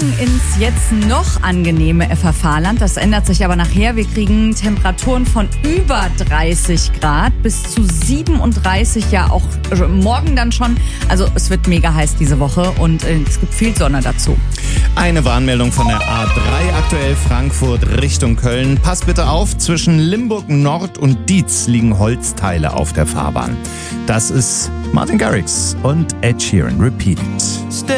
Morgen ins jetzt noch angenehme Verfahrland. Das ändert sich aber nachher. Wir kriegen Temperaturen von über 30 Grad bis zu 37, ja auch morgen dann schon. Also es wird mega heiß diese Woche und es gibt viel Sonne dazu. Eine Warnmeldung von der A3 aktuell Frankfurt Richtung Köln. Pass bitte auf, zwischen Limburg Nord und Dietz liegen Holzteile auf der Fahrbahn. Das ist Martin Garrix und Ed Sheeran. Repeat It.